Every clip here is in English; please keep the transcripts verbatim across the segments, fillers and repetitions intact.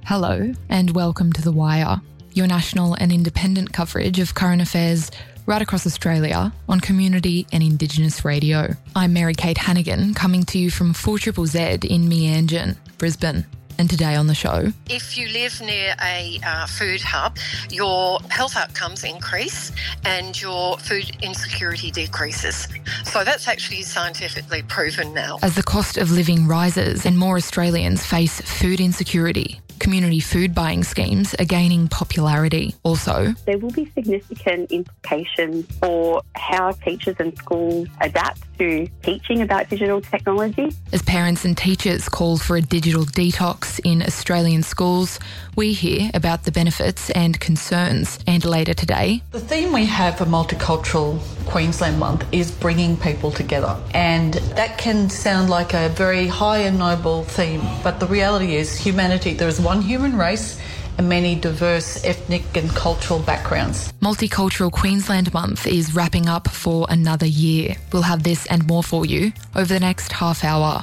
Hello and welcome to The Wire, your national and independent coverage of current affairs right across Australia on community and Indigenous radio. I'm Mary-Kate Hannigan, coming to you from four Z Z Z in Meanjin, Brisbane. And today on the show... If you live near a uh, food hub, your health outcomes increase and your food insecurity decreases. So that's actually scientifically proven now. As the cost of living rises and more Australians face food insecurity, community food buying schemes are gaining popularity. Also, there will be significant implications for how teachers and schools adapt to teaching about digital technology. As parents and teachers call for a digital detox in Australian schools, we hear about the benefits and concerns. And later today... The theme we have for Multicultural Queensland Month is bringing people together. And that can sound like a very high and noble theme, but the reality is humanity, there is one human race and many diverse ethnic and cultural backgrounds. Multicultural Queensland Month is wrapping up for another year. We'll have this and more for you over the next half hour.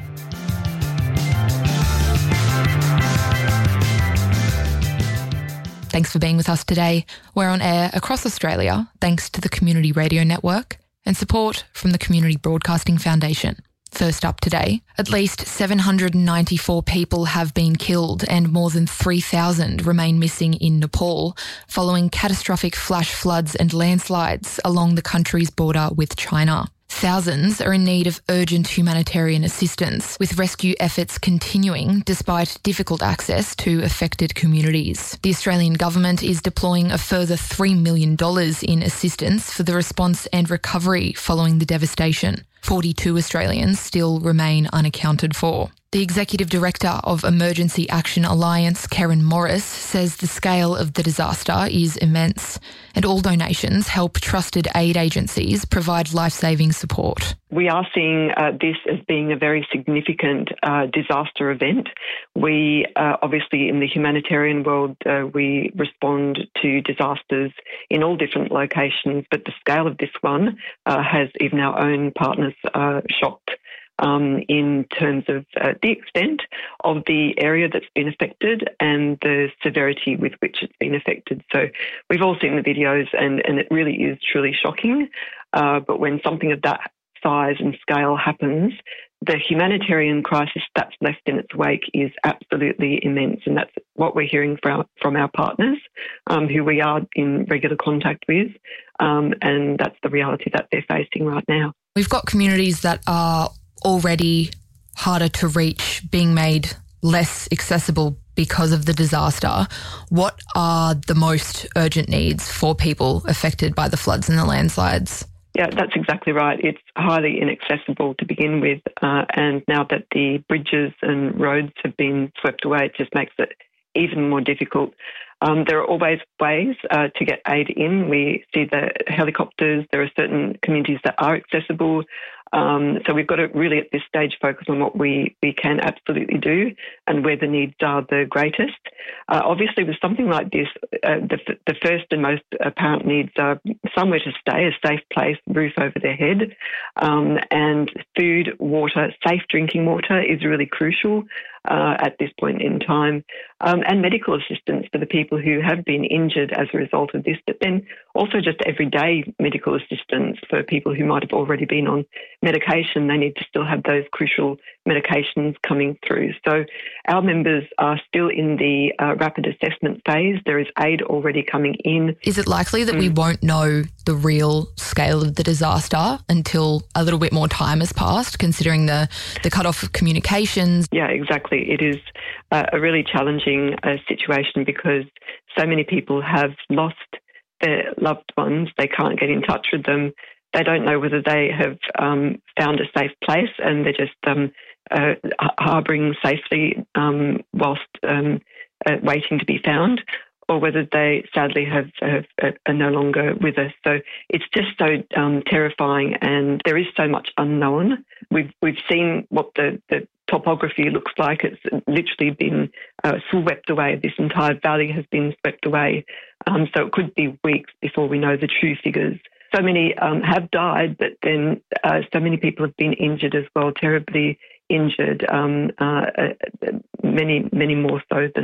Thanks for being with us today. We're on air across Australia thanks to the Community Radio Network and support from the Community Broadcasting Foundation. First up today, at least seven hundred ninety-four people have been killed and more than three thousand remain missing in Nepal following catastrophic flash floods and landslides along the country's border with China. Thousands are in need of urgent humanitarian assistance, with rescue efforts continuing despite difficult access to affected communities. The Australian government is deploying a further three million dollars in assistance for the response and recovery following the devastation. forty-two Australians still remain unaccounted for. The Executive Director of Emergency Action Alliance, Karen Morris, says the scale of the disaster is immense and all donations help trusted aid agencies provide life-saving support. We are seeing uh, this as being a very significant uh, disaster event. We, uh, obviously in the humanitarian world, uh, we respond to disasters in all different locations, but the scale of this one uh, has even our own partners uh, shocked. Um, in terms of uh, the extent of the area that's been affected and the severity with which it's been affected. So we've all seen the videos and, and it really is truly shocking. Uh, but when something of that size and scale happens, the humanitarian crisis that's left in its wake is absolutely immense. And that's what we're hearing from our, from our partners, um, who we are in regular contact with. Um, and that's the reality that they're facing right now. We've got communities that are already harder to reach, being made less accessible because of the disaster. What are the most urgent needs for people affected by the floods and the landslides? Yeah, that's exactly right. It's highly inaccessible to begin with, uh, and now that the bridges and roads have been swept away, it just makes it even more difficult. Um, there are always ways uh, to get aid in. We see the helicopters. There are certain communities that are accessible. Um, so we've got to really at this stage focus on what we, we can absolutely do and where the needs are the greatest. Uh, obviously, with something like this, uh, the, the first and most apparent needs are somewhere to stay, a safe place, roof over their head, um, and food, water, safe drinking water is really crucial uh, at this point in time, um, and medical assistance for the people who have been injured as a result of this, but then also just everyday medical assistance for people who might have already been on medication. They need to still have those crucial medications coming through. So our members are still in the uh, rapid assessment phase. There is aid already coming in. Is it likely that mm. we won't know the real scale of the disaster until a little bit more time has passed, considering the, the cut-off of communications? Yeah, exactly. It is uh, a really challenging uh, situation because so many people have lost their loved ones. They can't get in touch with them. They don't know whether they have um, found a safe place and they're just um, uh, harbouring safely um, whilst um, uh, waiting to be found, or whether they sadly have, have uh, are no longer with us. So it's just so um, terrifying, and there is so much unknown. We've we've seen what the, the topography looks like. It's literally been uh, swept away. This entire valley has been swept away. Um, so it could be weeks before we know the true figures. So many um, have died, but then uh, so many people have been injured as well, terribly injured, um, uh, uh, many, many more so than,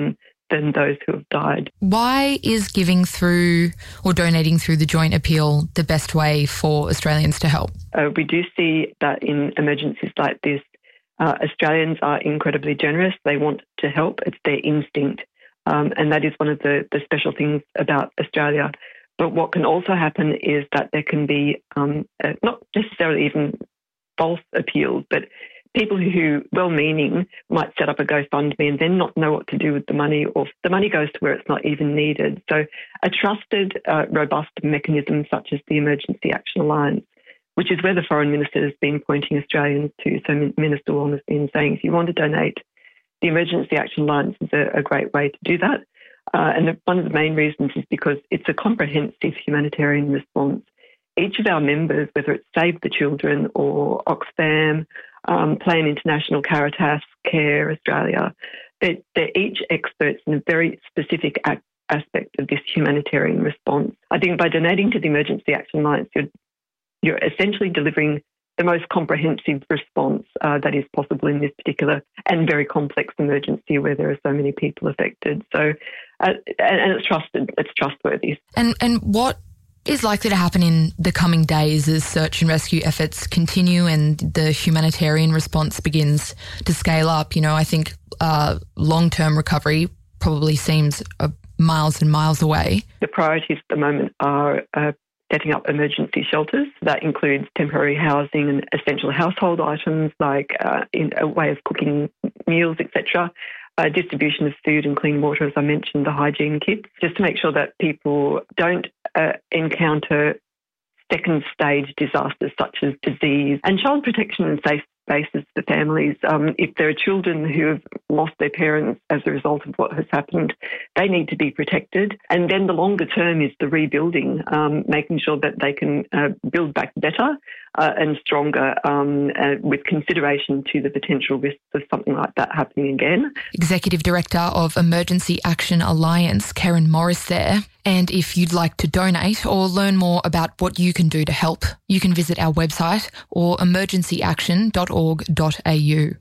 than those who have died. Why is giving through or donating through the Joint Appeal the best way for Australians to help? Uh, we do see that in emergencies like this, uh, Australians are incredibly generous. They want to help. It's their instinct. Um, and that is one of the, the special things about Australia. But what can also happen is that there can be um, uh, not necessarily even false appeals, but people who, well-meaning, might set up a GoFundMe and then not know what to do with the money, or the money goes to where it's not even needed. So a trusted, uh, robust mechanism such as the Emergency Action Alliance, which is where the Foreign Minister has been pointing Australians to. So Minister Wong has been saying, if you want to donate, the Emergency Action Alliance is a, a great way to do that. Uh, and the, one of the main reasons is because it's a comprehensive humanitarian response. Each of our members, whether it's Save the Children or Oxfam, um, Plan International, Caritas, CARE Australia, they're, they're each experts in a very specific ac- aspect of this humanitarian response. I think by donating to the Emergency Action Alliance, you're, you're essentially delivering the most comprehensive response uh, that is possible in this particular and very complex emergency where there are so many people affected. So, uh, and, and it's trusted, it's trustworthy. And and what is likely to happen in the coming days as search and rescue efforts continue and the humanitarian response begins to scale up? You know, I think uh, long-term recovery probably seems uh, miles and miles away. The priorities at the moment are uh, setting up emergency shelters. That includes temporary housing and essential household items like uh, in a way of cooking meals, et cetera. Uh, distribution of food and clean water, as I mentioned, the hygiene kits, just to make sure that people don't uh, encounter second stage disasters such as disease, and child protection and safe spaces for families. Um, if there are children who have lost their parents as a result of what has happened, they need to be protected. And then the longer term is the rebuilding, um, making sure that they can uh, build back better uh, and stronger um, uh, with consideration to the potential risks of something like that happening again. Executive Director of Emergency Action Alliance, Karen Morris there. And if you'd like to donate or learn more about what you can do to help, you can visit our website or emergency action dot org dot a u.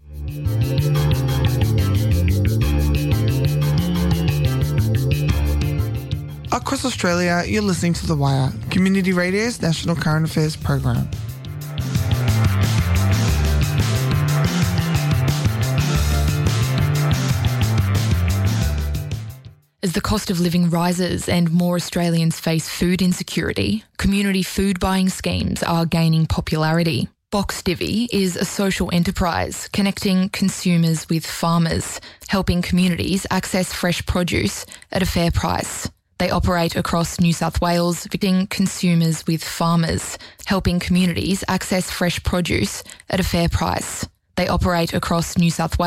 Across Australia, you're listening to The Wire, Community Radio's national current affairs program. As the cost of living rises and more Australians face food insecurity, community food buying schemes are gaining popularity. Box Divvy is a social enterprise connecting consumers with farmers, helping communities access fresh produce at a fair price. They operate across New South Wales, connecting consumers with farmers, helping communities access fresh produce at a fair price. They operate across New South Wales.